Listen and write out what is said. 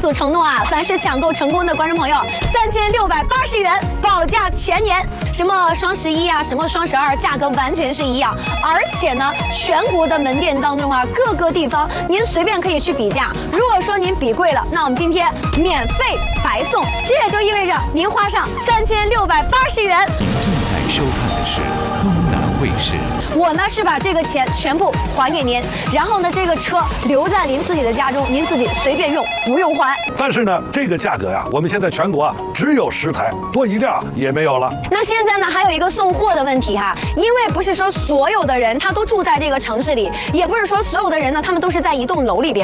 组承诺啊，凡是抢购成功的观众朋友，3680元保价全年。什么双11啊，什么双12，价格完全是一样。而且呢，全国的门店当中啊，各个地方您随便可以去比价。如果说您比贵了，那我们今天免费白送，这也就意味着您花上3680元。 您正在收看的是东南卫视。 我呢是把这个钱全部还给您，然后呢这个车留在您自己的家中，您自己随便用，不用还。 但是呢，这个价格呀，我们现在全国啊只有10台，多一辆也没有了。 那现在呢还有一个送货的问题哈，因为不是说所有的人他都住在这个城市里，也不是说所有的人呢他们都是在一栋楼里边。